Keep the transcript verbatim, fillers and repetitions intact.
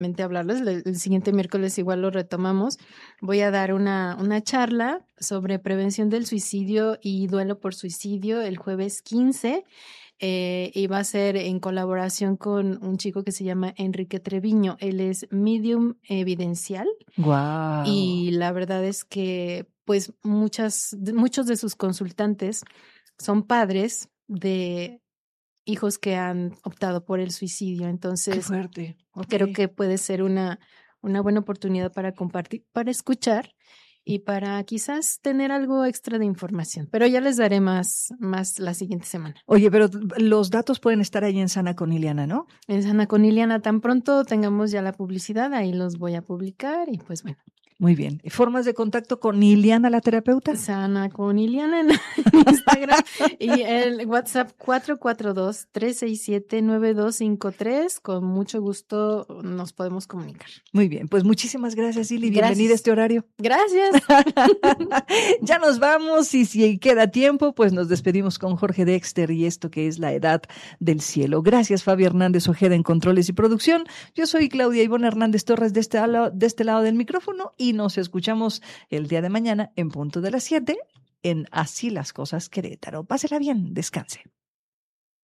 hablarles. El, el siguiente miércoles igual lo retomamos. Voy a dar una, una charla sobre prevención del suicidio y duelo por suicidio el jueves quince. Eh, y va a ser en colaboración con un chico que se llama Enrique Treviño. Él es medium evidencial. Wow. Y la verdad es que, pues, muchas, muchos de sus consultantes son padres de hijos que han optado por el suicidio. Entonces, qué fuerte. Okay. Creo que puede ser una, una buena oportunidad para compartir, para escuchar y para quizás tener algo extra de información. Pero ya les daré más, más la siguiente semana. Oye, pero los datos pueden estar ahí en Sana con Iliana, ¿no? En Sana con Iliana, tan pronto tengamos ya la publicidad, ahí los voy a publicar y pues bueno. Muy bien. ¿Formas de contacto con Iliana, la terapeuta? Sana con Iliana en Instagram y el WhatsApp cuatro cuatro dos, tres seis siete, nueve dos cinco tres. Con mucho gusto nos podemos comunicar. Muy bien, pues muchísimas gracias, Ili. Gracias. Bienvenida a este horario. Gracias. Ya nos vamos y si queda tiempo, pues nos despedimos con Jorge Dexter y esto que es La Edad del Cielo. Gracias, Fabi Hernández Ojeda en Controles y Producción. Yo soy Claudia Ivonne Hernández Torres de este, de este lado del micrófono y nos escuchamos el día de mañana en punto de las siete en Así las Cosas Querétaro. Pásela bien, descanse.